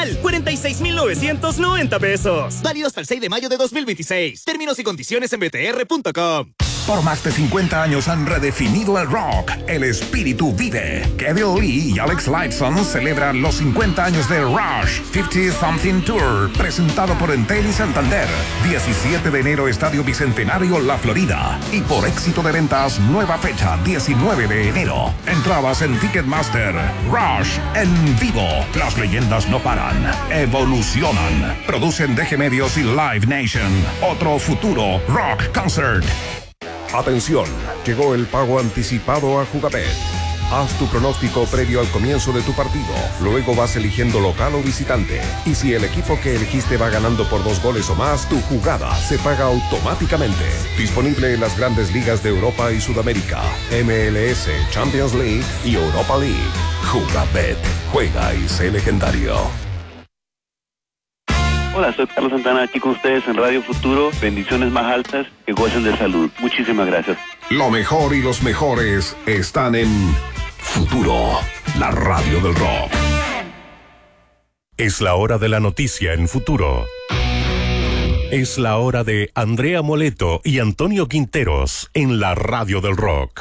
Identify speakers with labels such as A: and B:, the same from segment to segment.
A: especial, 46,990 pesos. Válido hasta el 6 de mayo de 2026. Términos y condiciones en btr.com.
B: Por más de 50 años han redefinido el rock. El espíritu vive. Kevin Lee y Alex Lifeson celebran los 50 años de Rush 50 Something Tour, presentado por Entel y Santander. 17 de enero, Estadio Bicentenario, La Florida. Y por éxito de ventas, nueva fecha, 19 de enero. Entradas en Ticketmaster. Rush en vivo. Las leyendas no paran. Evolucionan. Producen DG Medios y Live Nation. Otro futuro rock concert.
C: Atención, llegó el pago anticipado a Jugabet. Haz tu pronóstico previo al comienzo de tu partido. Luego vas eligiendo local o visitante. Y si el equipo que elegiste va ganando por 2 goles o más, tu jugada se paga automáticamente. Disponible en las grandes ligas de Europa y Sudamérica, MLS, Champions League y Europa League. Jugabet. Juega y sé legendario.
D: Hola, soy Carlos Santana, aquí con ustedes en Radio Futuro. Bendiciones más altas, que gocen de salud. Muchísimas gracias.
C: Lo mejor y los mejores están en Futuro, la radio del rock.
E: Es la hora de la noticia en Futuro. Es la hora de Andrea Moleto y Antonio Quinteros en la radio del rock.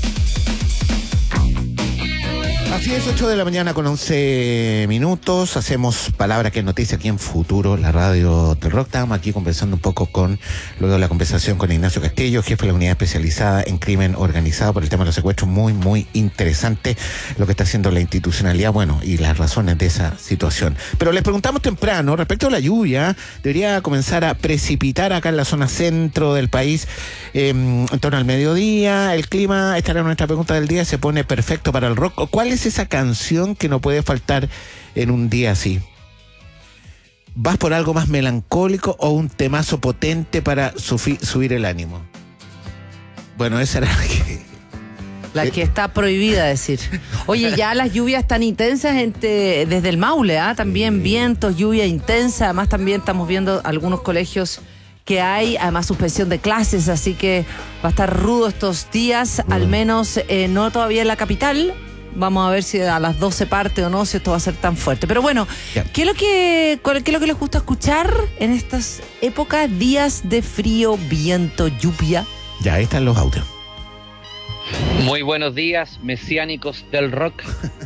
F: Así es, 8 de la mañana con 11 minutos. Hacemos Palabra que es Noticia aquí en Futuro, la radio del rock. Estábamos aquí conversando un poco luego de la conversación con Ignacio Castillo, jefe de la unidad especializada en crimen organizado por el tema de los secuestros. Muy, muy interesante lo que está haciendo la institucionalidad, bueno, y las razones de esa situación. Pero les preguntamos temprano, respecto a la lluvia, debería comenzar a precipitar acá en la zona centro del país en torno al mediodía. El clima, esta era nuestra pregunta del día, se pone perfecto para el rock. ¿Cuál es esa canción que no puede faltar en un día así? ¿Vas por algo más melancólico o un temazo potente para subir el ánimo? Bueno, esa era
G: la que está prohibida decir. Oye, ya las lluvias tan intensas desde el Maule, también vientos, lluvia intensa. Además también estamos viendo algunos colegios que hay, además suspensión de clases, así que va a estar rudo estos días, al menos no todavía en la capital. Vamos a ver si a las 12 parte o no, si esto va a ser tan fuerte. Pero bueno, ¿qué es lo que les gusta escuchar en estas épocas? Días de frío, viento, lluvia.
F: Ya, ahí están los audios.
H: Muy buenos días, mesiánicos del rock.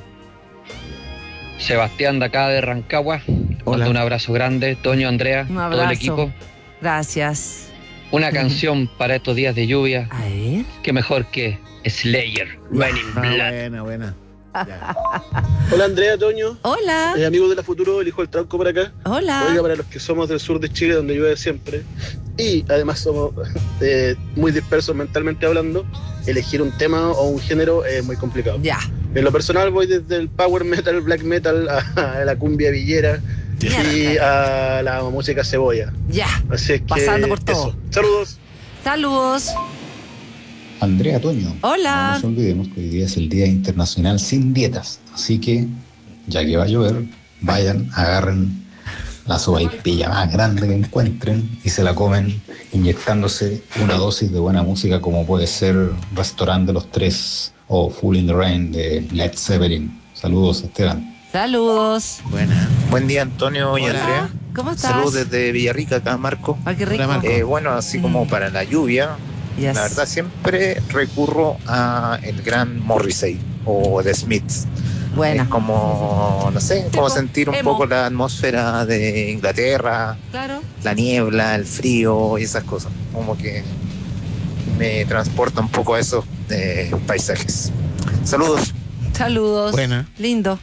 H: Sebastián de acá de Rancagua. Hola. Un abrazo grande, Toño, Andrea,
G: un abrazo.
H: Todo el equipo.
G: Gracias.
H: Una canción para estos días de lluvia.
G: A ver.
H: Qué mejor que Slayer, Raining Blood.
F: Buena.
I: Hola Andrea, Toño.
G: Hola.
I: Amigos de la Futuro, el hijo del Trauco por acá.
G: Hola.
I: Oiga, para los que somos del sur de Chile, donde llueve siempre, y además somos muy dispersos mentalmente hablando, elegir un tema o un género es muy complicado.
G: Ya.
I: En lo personal voy desde el power metal, black metal, a la cumbia villera y a la música cebolla.
G: Ya.
I: Así es que
G: pasando por todo.
I: Eso. Saludos.
G: Saludos.
J: Andrea, Toño.
G: Hola.
J: No nos olvidemos que hoy día es el Día Internacional sin Dietas. Así que, ya que va a llover, vayan, agarren la sopaipilla más grande que encuentren y se la comen inyectándose una dosis de buena música, como puede ser Restaurant de los Tres o Full in the Rain de Led Zeppelin. Saludos, Esteban.
G: Saludos.
F: Buena.
K: Buen día, Antonio y Andrea.
G: ¿Cómo estás?
K: Saludos desde Villarrica, acá Marco.
G: Qué rico.
K: Bueno, así como para la lluvia,
G: yes.
K: La verdad siempre recurro a el gran Morrissey o The Smiths.
G: Buena.
K: Es como, no sé, como sentir un poco la atmósfera de Inglaterra,
G: claro,
K: la niebla, el frío y esas cosas. Como que me transporta un poco a esos paisajes. Saludos.
G: Saludos.
F: Buena.
G: Lindo.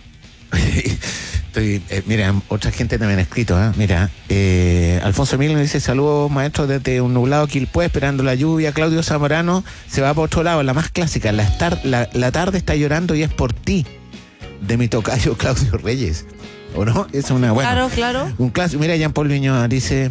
F: Mira, otra gente también ha escrito, mira, Alfonso Emilio dice: saludos maestros desde un nublado Quilpué esperando la lluvia. Claudio Zamorano se va por otro lado, la más clásica, la tarde está llorando y es por ti, de mi tocayo Claudio Reyes, ¿o no? Es una buena.
G: Claro.
F: Un clásico. Mira, Jean Paul Viñoa dice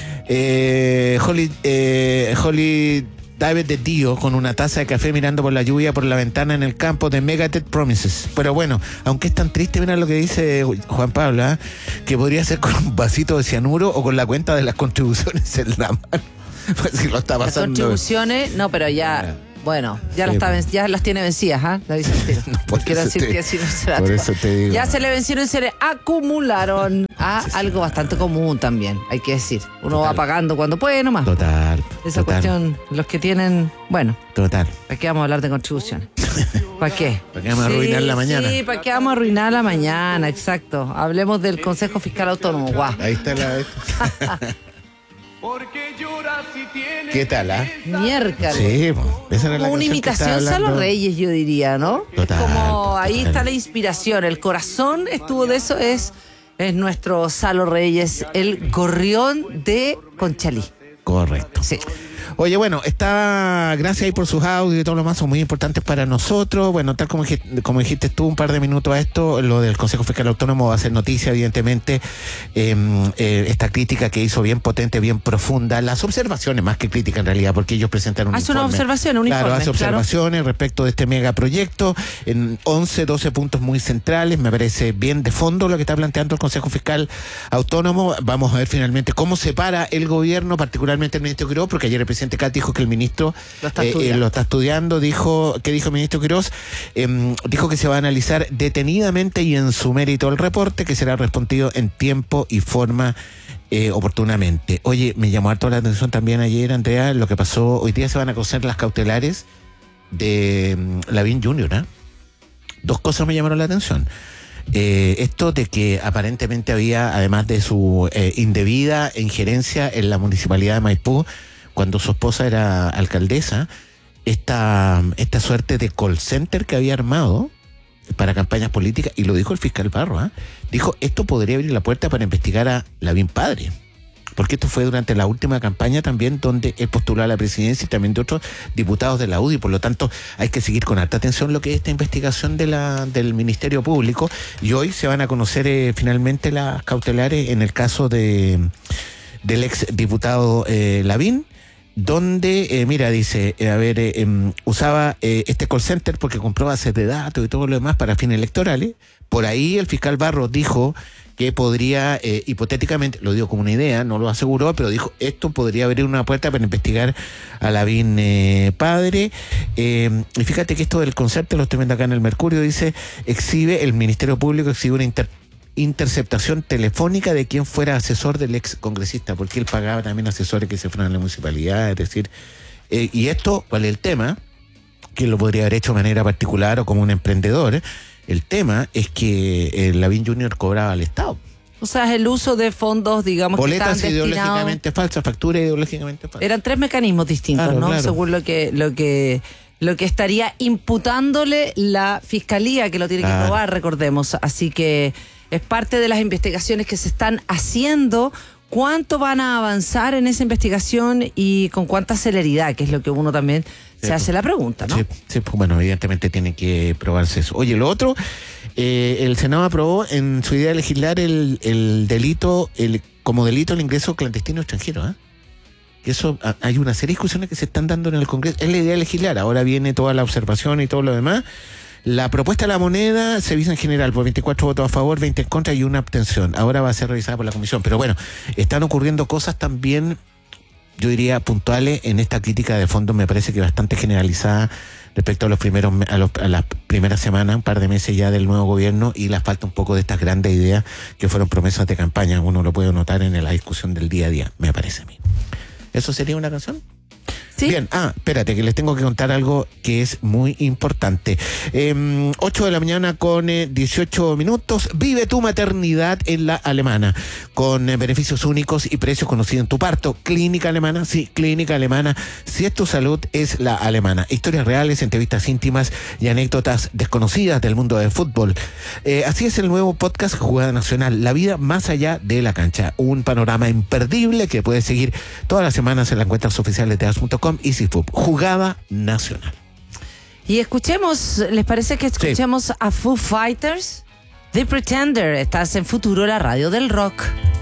F: Holly David de Dio con una taza de café mirando por la lluvia por la ventana en el campo de Megadeth Promises. Pero bueno, aunque es tan triste, mira lo que dice Juan Pablo, que podría ser con un vasito de cianuro o con la cuenta de las contribuciones en la mano. Pues si lo está pasando.
G: Las contribuciones, no, pero ya, bueno, ya las tiene vencidas, la dice el tiro.
F: No,
G: quiero decir que así no se la
F: por eso te digo.
G: Ya se le vencieron y se le acumularon. algo bastante común también, hay que decir. Uno va pagando cuando puede nomás.
F: Total.
G: Esa cuestión, los que tienen, bueno.
F: Total.
G: ¿Para qué vamos a hablar de contribuciones? ¿Para qué?
F: ¿Para qué vamos a arruinar la mañana?
G: Sí, ¿para qué vamos a arruinar la mañana? Exacto. Hablemos del Consejo Fiscal Autónomo. Guau.
F: Ahí está ¿Qué tal,
G: Miércoles.
F: Sí, esa era la
G: como una imitación Salo Reyes, yo diría, ¿no?
F: Total.
G: Como ahí está la inspiración, el corazón estuvo de eso, es nuestro Salo Reyes, el gorrión de Conchalí.
F: Correcto.
G: Sí.
F: Oye, bueno, gracias ahí por sus audios y todo lo más, son muy importantes para nosotros. Bueno, tal como dijiste tú un par de minutos a esto, lo del Consejo Fiscal Autónomo va a ser noticia, evidentemente. Esta crítica que hizo bien potente, bien profunda, las observaciones, más que crítica en realidad, porque ellos presentan un informe.
G: Una observación, un informe.
F: Hace observaciones respecto de este megaproyecto, en 12 puntos muy centrales. Me parece bien de fondo lo que está planteando el Consejo Fiscal Autónomo. Vamos a ver finalmente cómo se para el gobierno, particularmente el ministro Quiroz, porque ayer el presidente Cat dijo que el ministro lo está estudiando. ¿Qué dijo el ministro Quiroz? Dijo que se va a analizar detenidamente y en su mérito el reporte, que será respondido en tiempo y forma oportunamente. Oye, me llamó harto la atención también ayer, Andrea, lo que pasó. Hoy día se van a conocer las cautelares de Lavín Jr., ¿eh? Dos cosas me llamaron la atención. Esto de que aparentemente había, además de su indebida injerencia en la municipalidad de Maipú, cuando su esposa era alcaldesa, esta suerte de call center que había armado para campañas políticas, y lo dijo el fiscal Barro, dijo, esto podría abrir la puerta para investigar a Lavín Padre, porque esto fue durante la última campaña también donde él postuló a la presidencia y también de otros diputados de la UDI, por lo tanto hay que seguir con alta atención lo que es esta investigación del Ministerio Público, y hoy se van a conocer finalmente las cautelares en el caso del ex diputado Lavín, donde, mira, dice, usaba este call center porque compró bases de datos y todo lo demás para fines electorales. Por ahí el fiscal Barros dijo que podría, hipotéticamente, lo digo como una idea, no lo aseguró, pero dijo, esto podría abrir una puerta para investigar a Lavín Padre. Y fíjate que esto del concepto, lo estoy viendo acá en el Mercurio, dice, el Ministerio Público exhibe una interceptación telefónica de quien fuera asesor del ex congresista, porque él pagaba también asesores que se fueran a la municipalidad, es decir, y esto, ¿cuál es el tema? Que lo podría haber hecho de manera particular o como un emprendedor. El tema es que Lavín Jr. cobraba al Estado.
G: O sea, es el uso de fondos, digamos,
F: boletas
G: que están
F: ideológicamente falsas, facturas ideológicamente falsas.
G: Eran 3 mecanismos distintos, claro, ¿no? Claro. Según lo que estaría imputándole la fiscalía, que lo tiene que probar, recordemos. Así que es parte de las investigaciones que se están haciendo. ¿Cuánto van a avanzar en esa investigación y con cuánta celeridad? Que es lo que uno también se hace la pregunta, ¿no?
F: Sí, bueno, evidentemente tiene que probarse eso. Oye, lo otro, el Senado aprobó en su idea de legislar el delito, como delito el ingreso clandestino extranjero, que eso, hay una serie de discusiones que se están dando en el Congreso. Es la idea de legislar, ahora viene toda la observación y todo lo demás. La propuesta de la moneda se visa en general por 24 votos a favor, 20 en contra y una abstención. Ahora va a ser revisada por la comisión. Pero bueno, están ocurriendo cosas también, yo diría, puntuales en esta crítica de fondo, me parece que bastante generalizada respecto a las primeras semanas, un par de meses ya del nuevo gobierno, y la falta un poco de estas grandes ideas que fueron promesas de campaña. Uno lo puede notar en la discusión del día a día, me parece a mí. ¿Eso sería una canción? ¿Sí? Bien, espérate, que les tengo que contar algo que es muy importante. 8 de la mañana con 18 minutos. Vive tu maternidad en la Alemana, con beneficios únicos y precios conocidos en tu parto. Clínica Alemana, sí, Clínica Alemana. Si es tu salud, es la Alemana. Historias reales, entrevistas íntimas y anécdotas desconocidas del mundo del fútbol. Así es el nuevo podcast Jugada Nacional, la vida más allá de la cancha. Un panorama imperdible que puedes seguir todas las semanas en las cuentas oficiales de as.com. EasyFood, Jugada Nacional.
G: Y escuchemos, ¿les parece que escuchemos a Foo Fighters? The Pretender, estás en Futuro, la radio del rock.